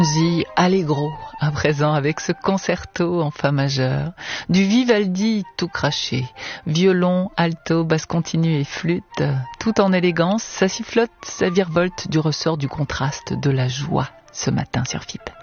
J. Allegro, à présent avec ce concerto en fa majeur, du Vivaldi tout craché, violon, alto, basse continue et flûte, tout en élégance, ça sifflote, ça virevolte du ressort du contraste, de la joie ce matin sur FIP.